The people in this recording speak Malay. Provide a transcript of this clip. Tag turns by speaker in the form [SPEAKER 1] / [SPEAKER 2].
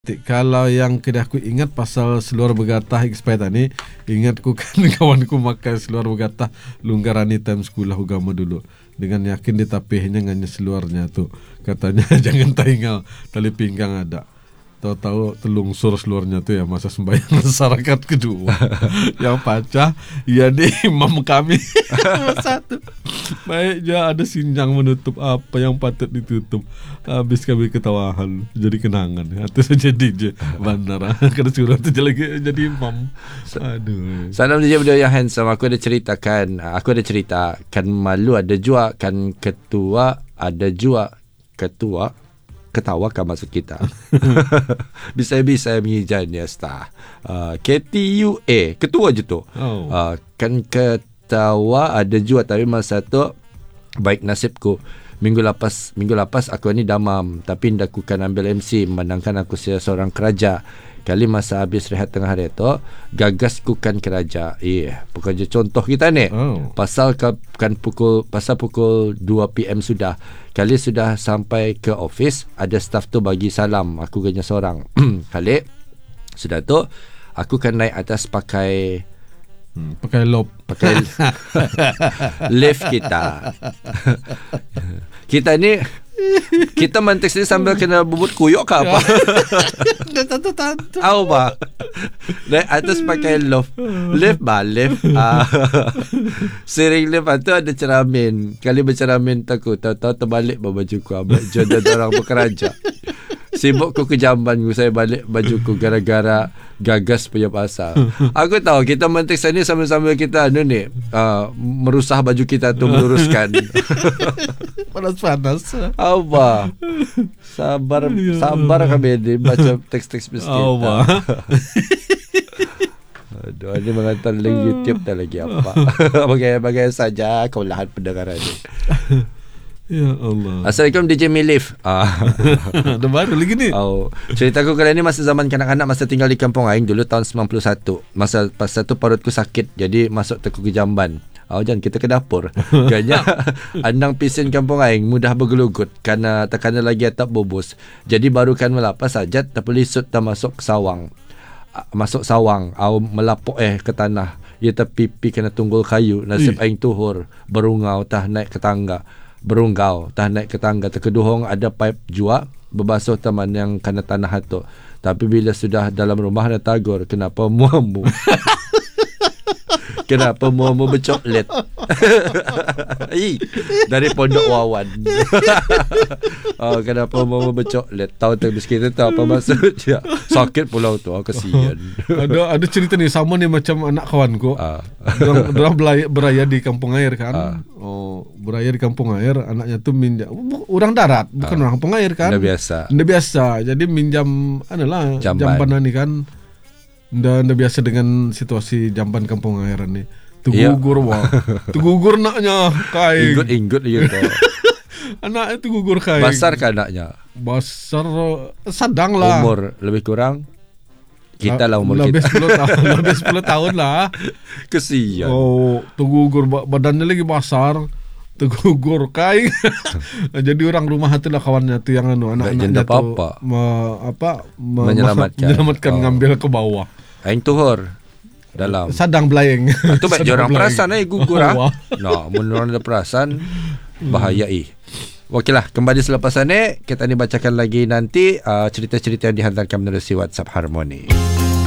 [SPEAKER 1] Kalau yang kedah aku ingat pasal seluar begatah expired ni, ingatku kan kawanku makan seluar begatah lunggarani time sekolah agama dulu. Dengan yakin ditapihnya nganya seluarnya tu. Katanya jangan tinggal tali pinggang ada. Tahu-tahu telungsur seluarnya tu ya masa sembahyang masyarakat kedua. Yang pacah ya di imam kami satu. Baik je ada sinjang menutup apa yang patut ditutup. Habis kami ketawahan jadi kenangan. Itu saja DJ bandara. Kena suruh tu je lagi jadi imam. Aduh.
[SPEAKER 2] Salam DJ beliau yang handsome. Aku ada cerita kan malu ada jua kan ketua ada jua ketua ketawa kan maksud kita. Bisa-bisa mengijannya star. KTUA ketua je tu. Kan ketawa ada jua tapi masa tu baik nasibku. Minggu lepas aku ni damam tapi ndak aku kan ambil MC memandangkan aku seorang keraja. Kali masa habis rehat tengah hari tu gagas ku kan keraja. Bukan je contoh kita ni. Pasal pukul 2 PM sudah. Kali sudah sampai ke office ada staff tu bagi salam. Aku hanya seorang. Kali sudah tu aku kan naik atas pakai lift kita. Kita ni kita mantek sini sambil kena bubut kuyuk ke apa? Tahu ba? Naik atas pakai lift. Sering lift tu ada cermin. Kali bercermin tahu terbalik bajuku. Jodoh orang berkeraja. Sibuk ku ke jamban ku, saya balik bajuku gara-gara gagas punya pasal. Aku tahu kita mantek sini sambil-sambil kita merusah baju kita tu meluruskan.
[SPEAKER 1] Panas-panas.
[SPEAKER 2] Apa? Sabar kami ni baca teks-teks miskin. Aduh, ini mengantar link YouTube tak lagi apa. Bagai saja kewalahan pendengaran ni.
[SPEAKER 1] Ya Allah.
[SPEAKER 2] Assalamualaikum DJ Milif.
[SPEAKER 1] Ada baru lagi ni.
[SPEAKER 2] Ceritaku kali ni masa zaman kanak-kanak masa tinggal di kampung Aing dulu tahun 91. Pas tu perutku sakit jadi masuk teku ke jamban. Jangan kita ke dapur. Ganya andang pisin kampung Aing mudah bergelugut kerana tekanan lagi atap bobos. Jadi baru kan melapas sajat terpelisut tak masuk sawang. Melapuk ke tanah. Ia terpipi kena tunggul kayu. Nasib Aing tuhur berungau tah naik ke tangga. Terkeduhong ada pipe jua berbasuh teman yang kena tanah tu. Tapi bila sudah dalam rumah dah tagur, kenapa muamu bercoklat? Dari Pondok Wawan. Kenapa muamu bercoklat? Tahu tak kita tahu apa maksudnya. Sakit pulau tu, kesian.
[SPEAKER 1] Ada cerita ni sama ni macam anak kawanku. Dorang beraya di kampung air kan. Beraya di kampung air, anaknya tu minjam orang darat, bukan orang kampung air kan. Nda biasa. Jadi minjam jamban ni kan. Nda biasa dengan situasi jamban kampung air ni. Tergugur tergugur naknya kain.
[SPEAKER 2] Inggut gitu.
[SPEAKER 1] Anaknya tergugur kain.
[SPEAKER 2] Besar kan anaknya?
[SPEAKER 1] Besar sedang lah.
[SPEAKER 2] Umur lebih kurang kita lah umur
[SPEAKER 1] lebih
[SPEAKER 2] kita.
[SPEAKER 1] Lebih 10 tahun lah.
[SPEAKER 2] Kesian.
[SPEAKER 1] Tergugur badannya lagi besar. Tergugur kain. Jadi orang rumah tu lah kawannya tu yang anak-anaknya tu menyelamatkan ngambil ke bawah.
[SPEAKER 2] Aing tuhur dalam
[SPEAKER 1] sadang belayang.
[SPEAKER 2] Tu baik orang perasan gugur menurut ada perasan bahaya Okeylah, kembali selepas ni kita ni bacakan lagi nanti cerita-cerita yang dihantarkan melalui WhatsApp Harmoni.